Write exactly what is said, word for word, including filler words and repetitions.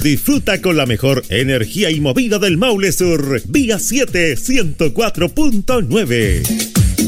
Disfruta con la mejor energía y movida del Maule Sur. Vía siete, ciento cuatro punto nueve.